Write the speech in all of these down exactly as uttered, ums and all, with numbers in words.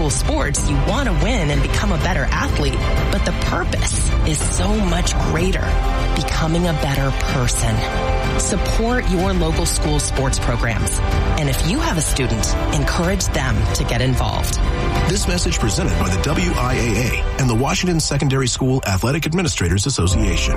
school sports, you want to win and become a better athlete, but the purpose is so much greater, becoming a better person. Support your local school sports programs. And if you have a student, encourage them to get involved. This message presented by the W I A A and the Washington Secondary School Athletic Administrators Association.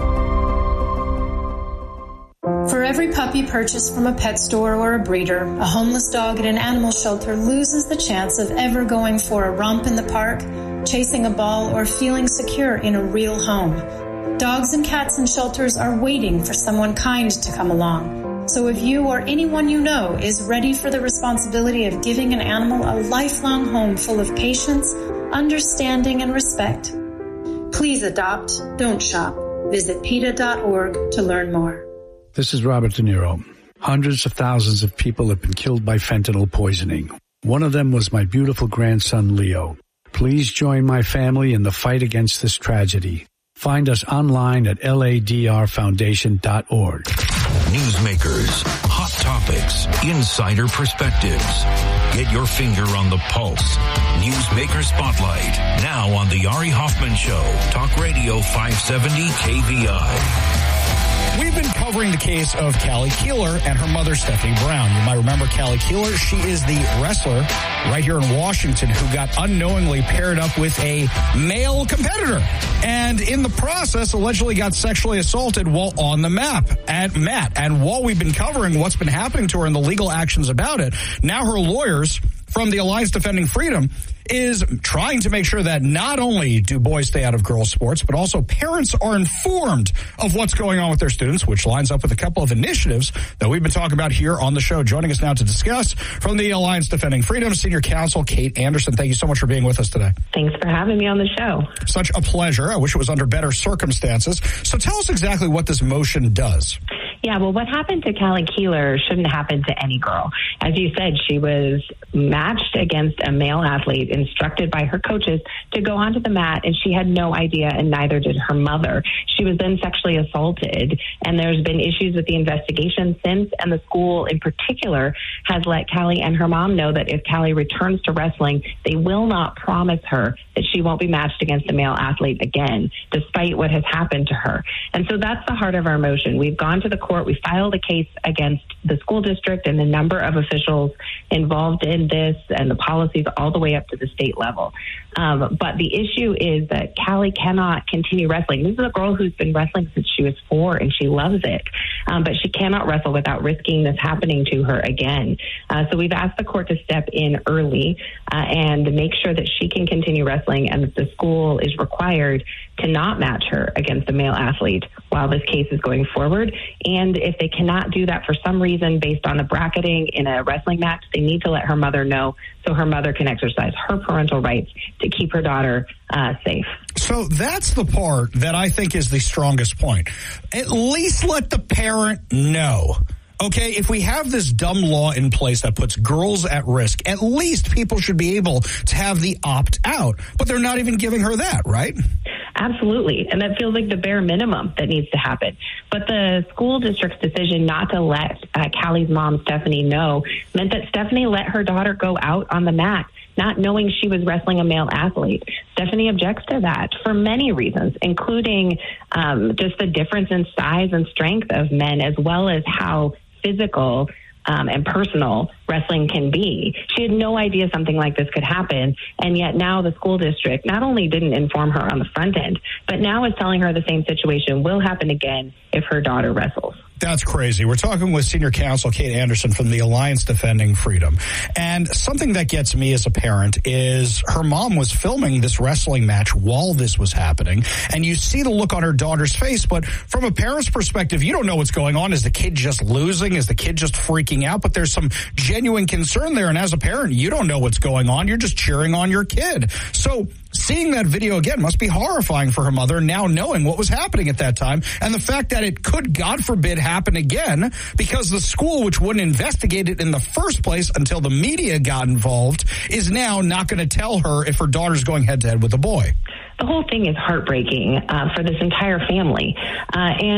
For every puppy purchased from a pet store or a breeder, a homeless dog at an animal shelter loses the chance of ever going for a romp in the park, chasing a ball, or feeling secure in a real home. Dogs and cats in shelters are waiting for someone kind to come along. So if you or anyone you know is ready for the responsibility of giving an animal a lifelong home full of patience, understanding, and respect, please adopt, don't shop. Visit PETA dot org to learn more. This is Robert De Niro. Hundreds of thousands of people have been killed by fentanyl poisoning. One of them was my beautiful grandson, Leo. Please join my family in the fight against this tragedy. Find us online at L A D R foundation dot org. Newsmakers, hot topics, insider perspectives. Get your finger on the pulse. Newsmaker Spotlight, now on the Ari Hoffman Show. Talk Radio five seventy K V I. We've been covering the case of Callie Keeler and her mother, Stephanie Brown. You might remember Callie Keeler. She is the wrestler right here in Washington who got unknowingly paired up with a male competitor and in the process allegedly got sexually assaulted while on the map at mat. And while we've been covering what's been happening to her and the legal actions about it, now her lawyers from the Alliance Defending Freedom is trying to make sure that not only do boys stay out of girls' sports, but also parents are informed of what's going on with their students, which lines up with a couple of initiatives that we've been talking about here on the show. Joining us now to discuss from the Alliance Defending Freedom, Senior Counsel Kate Anderson. Thank you so much for being with us today. Thanks for having me on the show. Such a pleasure. I wish it was under better circumstances. So tell us exactly what this motion does. Yeah, well, what happened to Callie Keeler shouldn't happen to any girl. As you said, she was matched against a male athlete, instructed by her coaches to go onto the mat, and she had no idea, and neither did her mother. She was then sexually assaulted, and there's been issues with the investigation since, and the school in particular has let Callie and her mom know that if Callie returns to wrestling, they will not promise her that she won't be matched against a male athlete again, despite what has happened to her. And so that's the heart of our motion. We've gone to the court. We filed a case against the school district and the number of officials involved in this and the policies all the way up to the state level. Um, but the issue is that Callie cannot continue wrestling. This is a girl who's been wrestling since she was four, and she loves it. Um, but she cannot wrestle without risking this happening to her again. Uh, so we've asked the court to step in early uh, and make sure that she can continue wrestling, and that the school is required to not match her against a male athlete while this case is going forward. And if they cannot do that for some reason based on the bracketing in a wrestling match, they need to let her mother know so her mother can exercise her parental rights to keep her daughter uh, safe. So that's the part that I think is the strongest point. At least let the parent know. Okay, if we have this dumb law in place that puts girls at risk, at least people should be able to have the opt-out. But they're not even giving her that, right? Absolutely. And that feels like the bare minimum that needs to happen. But the school district's decision not to let uh, Callie's mom, Stephanie, know meant that Stephanie let her daughter go out on the mat, not knowing she was wrestling a male athlete. Stephanie objects to that for many reasons, including um, just the difference in size and strength of men, as well as how physical um, and personal wrestling can be. She had no idea something like this could happen, and yet now the school district not only didn't inform her on the front end, but now is telling her the same situation will happen again if her daughter wrestles. That's crazy. We're talking with Senior Counsel Kate Anderson from the Alliance Defending Freedom. And something that gets me as a parent is her mom was filming this wrestling match while this was happening. And you see the look on her daughter's face. But from a parent's perspective, you don't know what's going on. Is the kid just losing? Is the kid just freaking out? But there's some genuine concern there. And as a parent, you don't know what's going on. You're just cheering on your kid. So seeing that video again must be horrifying for her mother, now knowing what was happening at that time. And the fact that it could, God forbid, happen again because the school, which wouldn't investigate it in the first place until the media got involved, is now not going to tell her if her daughter's going head-to-head with a boy. The whole thing is heartbreaking uh, for this entire family. Uh, and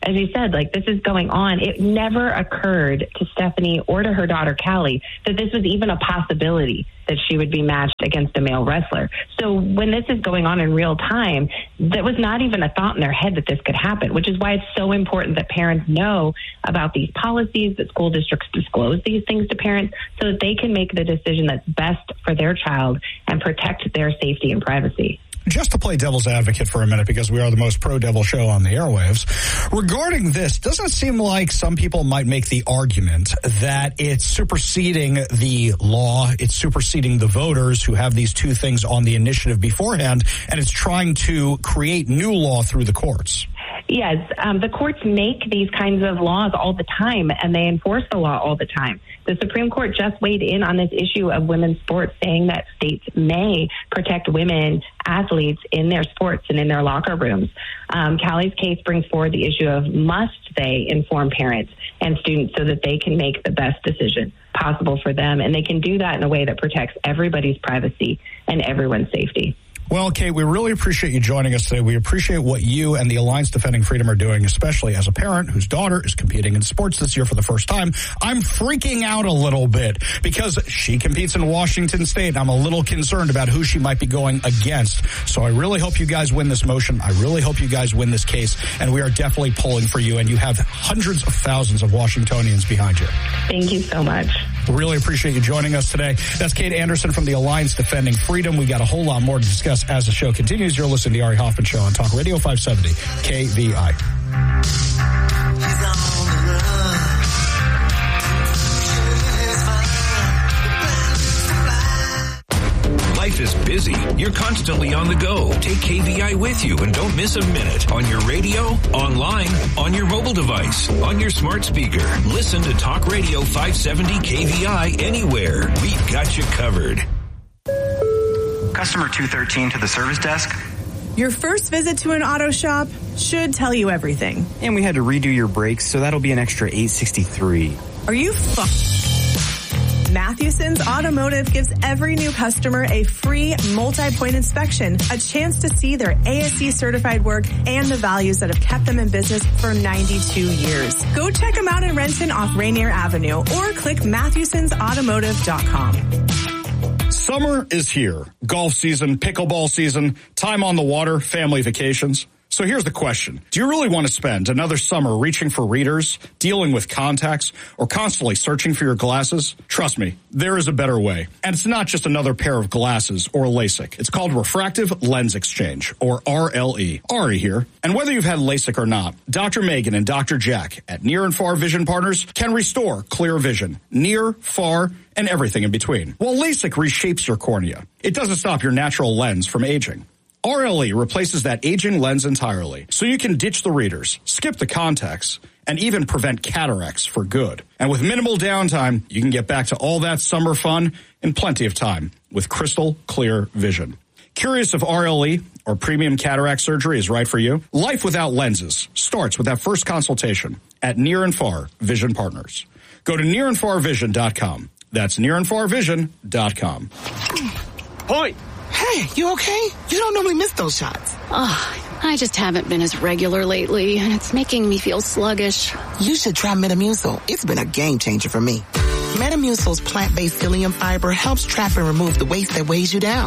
as you said, like this is going on. It never occurred to Stephanie or to her daughter, Callie, that this was even a possibility that she would be matched against a male wrestler. So when this is going on in real time, that was not even a thought in their head that this could happen, which is why it's so important that parents know about these policies, that school districts disclose these things to parents so that they can make the decision that's best for their child and protect their safety and privacy. Just to play devil's advocate for a minute, because we are the most pro-devil show on the airwaves, regarding this, doesn't it seem like some people might make the argument that it's superseding the law, it's superseding the voters who have these two things on the initiative beforehand, and it's trying to create new law through the courts? Yes, um, the courts make these kinds of laws all the time, and they enforce the law all the time. The Supreme Court just weighed in on this issue of women's sports, saying that states may protect women athletes in their sports and in their locker rooms. Um, Callie's case brings forward the issue of must they inform parents and students so that they can make the best decision possible for them, and they can do that in a way that protects everybody's privacy and everyone's safety. Well, Kate, we really appreciate you joining us today. We appreciate what you and the Alliance Defending Freedom are doing, especially as a parent whose daughter is competing in sports this year for the first time. I'm freaking out a little bit because she competes in Washington State, and I'm a little concerned about who she might be going against. So I really hope you guys win this motion. I really hope you guys win this case, and we are definitely pulling for you, and you have hundreds of thousands of Washingtonians behind you. Thank you so much. Really appreciate you joining us today. That's Kate Anderson from the Alliance Defending Freedom. We got a whole lot more to discuss as the show continues. You're listening to the Ari Hoffman Show on Talk Radio five seventy K V I. Life is busy. You're constantly on the go. Take K V I with you and don't miss a minute. On your radio, online, on your mobile device, on your smart speaker. Listen to Talk Radio five seventy K V I anywhere. We've got you covered. Customer two thirteen to the service desk. Your first visit to an auto shop should tell you everything. And we had to redo your brakes, so that'll be an extra eight sixty-three. Are you fu- Mathewson's Automotive gives every new customer a free multi-point inspection, a chance to see their A S E certified work and the values that have kept them in business for ninety-two years. Go check them out in Renton off Rainier Avenue or click Mathewsons Automotive dot com. Summer is here. Golf season, pickleball season, time on the water, family vacations. So here's the question. Do you really want to spend another summer reaching for readers, dealing with contacts, or constantly searching for your glasses? Trust me, there is a better way. And it's not just another pair of glasses or LASIK. It's called Refractive Lens Exchange, or R L E. Ari here. And whether you've had LASIK or not, Doctor Megan and Doctor Jack at Near and Far Vision Partners can restore clear vision, near, far, and everything in between. While LASIK reshapes your cornea, it doesn't stop your natural lens from aging. R L E replaces that aging lens entirely, so you can ditch the readers, skip the contacts, and even prevent cataracts for good. And with minimal downtime, you can get back to all that summer fun in plenty of time with crystal clear vision. Curious if R L E or premium cataract surgery is right for you? Life without lenses starts with that first consultation at Near and Far Vision Partners. Go to near and far vision dot com. That's near and far vision dot com. Point! Hey, you okay? You don't normally miss those shots. Oh, I just haven't been as regular lately, and it's making me feel sluggish. You should try Metamucil. It's been a game changer for me. Metamucil's plant-based psyllium fiber helps trap and remove the waste that weighs you down.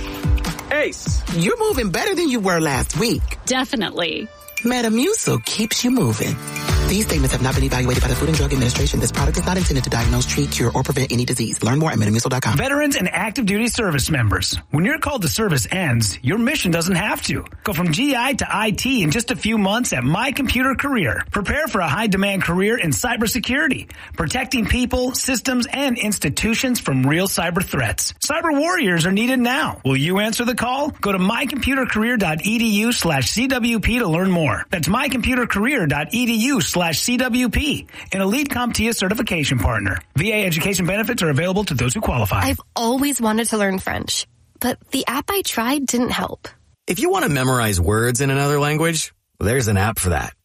Ace, you're moving better than you were last week. Definitely. Metamucil keeps you moving. These statements have not been evaluated by the Food and Drug Administration. This product is not intended to diagnose, treat, cure, or prevent any disease. Learn more at metamucil dot com. Veterans and active duty service members. When your call to service ends, your mission doesn't have to. Go from G I to I T in just a few months at My Computer Career. Prepare for a high-demand career in cybersecurity, protecting people, systems, and institutions from real cyber threats. Cyber warriors are needed now. Will you answer the call? Go to my computer career dot e d u slash c w p to learn more. That's my computer career dot e d u slash C W P, an Elite CompTIA certification partner. V A education benefits are available to those who qualify. I've always wanted to learn French, but the app I tried didn't help. If you want to memorize words in another language, there's an app for that.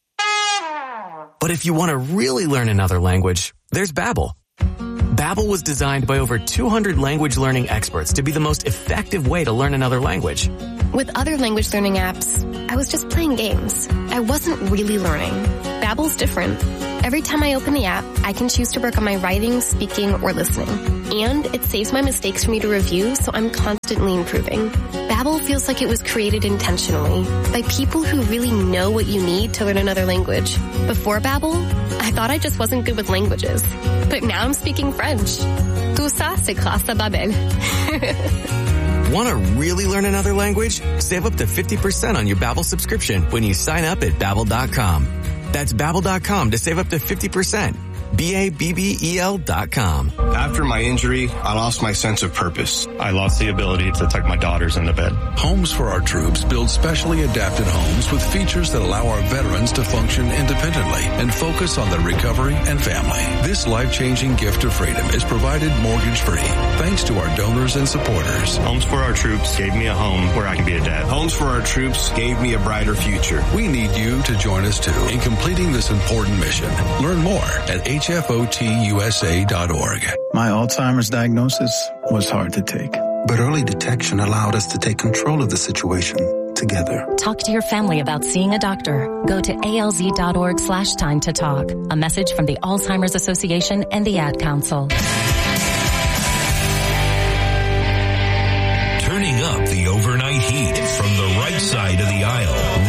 But if you want to really learn another language, there's Babbel. Babbel was designed by over two hundred language learning experts to be the most effective way to learn another language. With other language learning apps, I was just playing games. I wasn't really learning. Babbel's different. Every time I open the app, I can choose to work on my writing, speaking, or listening. And it saves my mistakes for me to review, so I'm constantly improving. Babbel feels like it was created intentionally by people who really know what you need to learn another language. Before Babbel, I thought I just wasn't good with languages. But now I'm speaking French. Tout ça, c'est grâce à Babbel. Want to really learn another language? Save up to fifty percent on your Babbel subscription when you sign up at Babbel dot com. That's Babbel dot com to save up to fifty percent. B A B B E L dot com. After my injury, I lost my sense of purpose. I lost the ability to tuck my daughters into bed. Homes for Our Troops build specially adapted homes with features that allow our veterans to function independently and focus on their recovery and family. This life-changing gift of freedom is provided mortgage-free thanks to our donors and supporters. Homes for Our Troops gave me a home where I can be a dad. Homes for Our Troops gave me a brighter future. We need you to join us too in completing this important mission. Learn more at H F O T U S A dot org. My Alzheimer's diagnosis was hard to take. But early detection allowed us to take control of the situation together. Talk to your family about seeing a doctor. Go to A L Z dot org slash time to talk. A message from the Alzheimer's Association and the Ad Council. Turning up the overnight heat from the right side of the aisle.